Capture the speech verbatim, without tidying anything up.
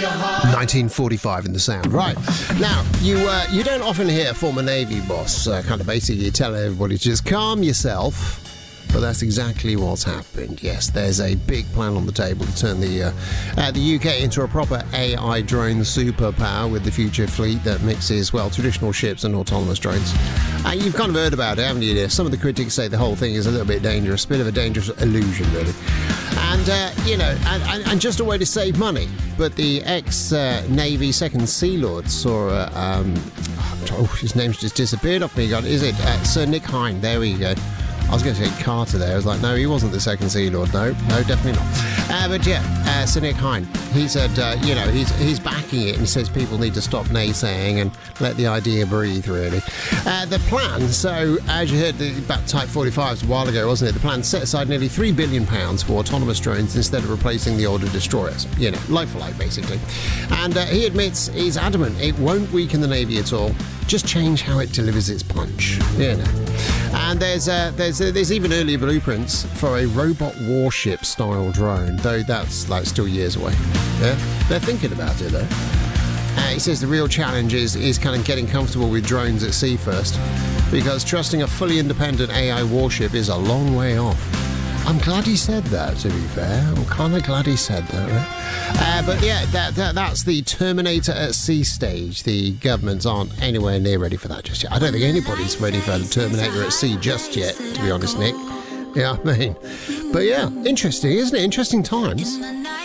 nineteen forty-five in the sound. Right. Now, you uh, you don't often hear a former Navy boss uh, kind of basically tell everybody to just calm yourself. But that's exactly what's happened. Yes, there's a big plan on the table to turn the uh, uh, the U K into a proper A I drone superpower with the future fleet that mixes, well, traditional ships and autonomous drones. Uh, you've kind of heard about it, haven't you? Some of the critics say the whole thing is a little bit dangerous, a bit of a dangerous illusion, really. And, uh, you know, and, and just a way to save money. But the ex-Navy uh, Second Sea Lord saw, uh, um, oh, his name's just disappeared off me. God, is it uh, Sir Nick Hine? There we go. I was going to say Carter there. I was like, no, he wasn't the second Sea Lord. No, no, definitely not. Uh, but yeah, uh, Sir Nick Hine, he said, uh, you know, he's he's backing it and says people need to stop naysaying and let the idea breathe, really. Uh, the plan, so as you heard the, about Type forty-fives a while ago, wasn't it? The plan set aside nearly three billion pounds for autonomous drones instead of replacing the older destroyers. You know, like for like, basically. And uh, he admits he's adamant it won't weaken the Navy at all. Just change how it delivers its punch, you know. And there's uh, there's uh, there's even earlier blueprints for a robot warship style drone, though that's like still years away. Yeah, they're thinking about it though. Uh, he says the real challenge is is kind of getting comfortable with drones at sea first, because trusting a fully independent A I warship is a long way off. I'm glad he said that, to be fair. I'm kind of glad he said that, right? Uh, but yeah, that, that that's the Terminator at sea stage. The governments aren't anywhere near ready for that just yet. I don't think anybody's ready for the Terminator at sea just yet, to be honest, Nick. Yeah, I mean. But yeah, interesting, isn't it? Interesting times.